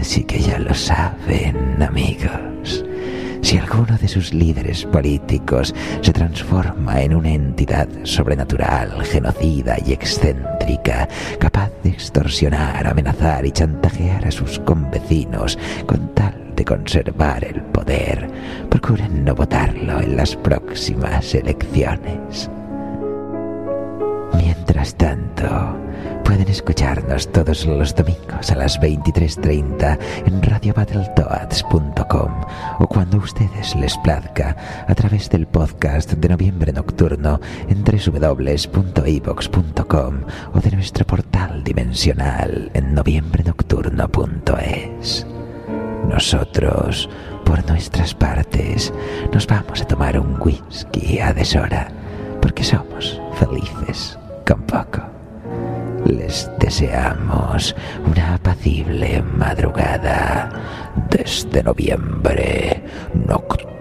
Así que ya lo saben, amigos. Si alguno de sus líderes políticos se transforma en una entidad sobrenatural, genocida y excéntrica, capaz de extorsionar, amenazar y chantajear a sus convecinos con tal de conservar el poder, procuren no votarlo en las próximas elecciones. Mientras tanto, pueden escucharnos todos los domingos a las 23:30 en radiobattletoads.com o cuando a ustedes les plazca a través del podcast de Noviembre Nocturno en www.ivox.com o de nuestro portal dimensional en noviembrenocturno.es. Nosotros, por nuestras partes, nos vamos a tomar un whisky a deshora porque somos felices con poco. Les deseamos una apacible madrugada desde Noviembre Nocturno.